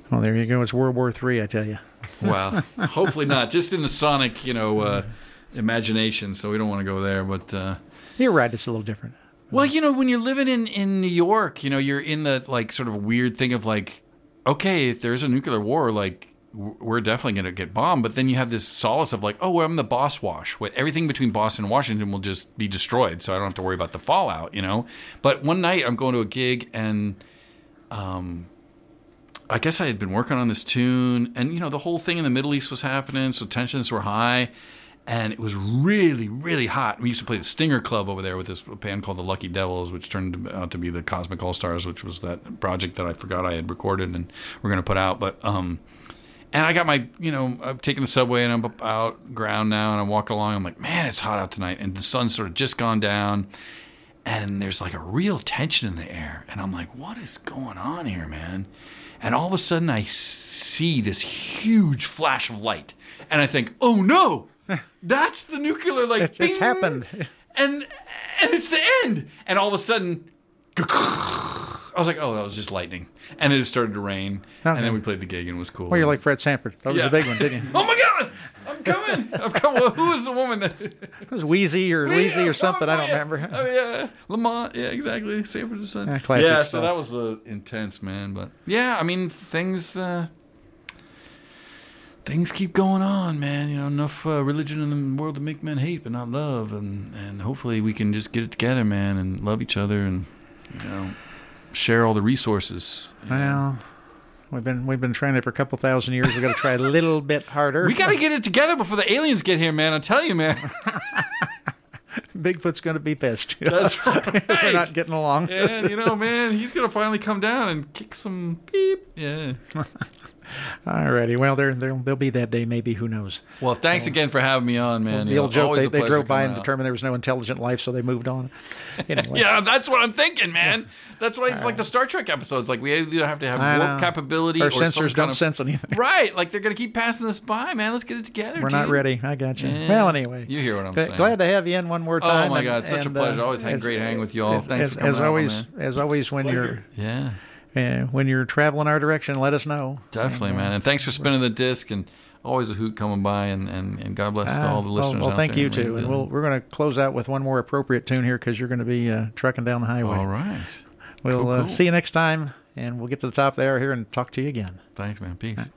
Well, there you go. It's World War III, I tell you. Well, hopefully not. Just in the sonic, imagination. So we don't want to go there. But you're right. It's a little different. Well, when you're living in New York, you're in the like sort of weird thing of like, okay, if there's a nuclear war, like we're definitely going to get bombed. But then you have this solace of like, oh, well, I'm the boss wash. Everything between Boston and Washington will just be destroyed, so I don't have to worry about the fallout. But one night I'm going to a gig and. I guess I had been working on this tune, and the whole thing in the Middle East was happening, so tensions were high, and it was really, really hot. We used to play the Stinger Club over there with this band called the Lucky Devils, which turned out to be the Cosmic All Stars, which was that project that I forgot I had recorded and we're going to put out. But and I got my, I'm taking the subway and I'm up out ground now, and I'm walking along. I'm like, man, it's hot out tonight, and the sun's sort of just gone down. And there's like a real tension in the air. And I'm like, what is going on here, man? And all of a sudden I see this huge flash of light. And I think, oh no, that's the nuclear, like, it's happened. And it's the end. And all of a sudden, I was like, oh, that was just lightning. And it started to rain. Okay. And then we played the gig and it was cool. Well, you're like Fred Sanford. That was the big one, didn't you? Oh my God! I'm coming. Well, who was the woman that... It was Wheezy or something. I don't remember. Oh, yeah. Lamont. Yeah, exactly. Sanford's son. Classic stuff. So that was the intense, man. But yeah, I mean, things keep going on, man. Enough religion in the world to make men hate, but not love. And hopefully we can just get it together, man, and love each other and, share all the resources. Well... We've been trying that for a couple thousand years. We've got to try a little bit harder. We got to get it together before the aliens get here, man. I tell you, man. Bigfoot's going to be pissed. That's right. We're not getting along. And, man, he's going to finally come down and kick some beep. Yeah. Alrighty. Well, there'll be that day, maybe. Who knows? Well, thanks again for having me on, man. The old joke, they drove by and determined there was no intelligent life, so they moved on. Anyway. Yeah, that's what I'm thinking, man. That's why it's like the Star Trek episodes. Like, we either have to have warp capability or sensors don't sense anything. Right. Like, they're going to keep passing us by, man. Let's get it together, We're not ready. I got you. Yeah. Well, anyway. You hear what I'm saying. Glad to have you in one more time. Oh, my God. Such a pleasure. Always had great hanging with you all. Thanks for coming on, As always, when you're... Yeah. When you're traveling our direction, let us know. Definitely, man. And thanks for spinning the disc, and always a hoot coming by, and God bless all the listeners well, out thank there. You, too. And we're going to close out with one more appropriate tune here because you're going to be trucking down the highway. All right. We'll see you next time, and we'll get to the top of the hour here and talk to you again. Thanks, man. Peace.